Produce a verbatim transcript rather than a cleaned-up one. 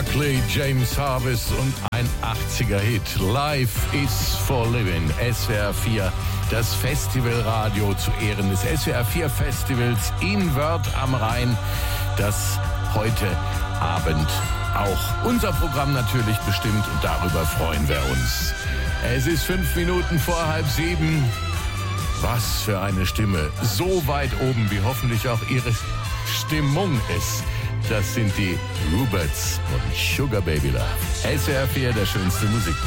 Buckley, James Harvest und ein achtziger-Hit. Life is for living. S W R vier, das Festivalradio zu Ehren des S W R vier Festivals in Wörth am Rhein, das heute Abend auch unser Programm natürlich bestimmt, und darüber freuen wir uns. Es ist fünf Minuten vor halb sieben. Was für eine Stimme. So weit oben, wie hoffentlich auch Ihre Stimmung ist. Das sind die Ruberts und Sugar Baby Love. S W R vier, der schönste Musik.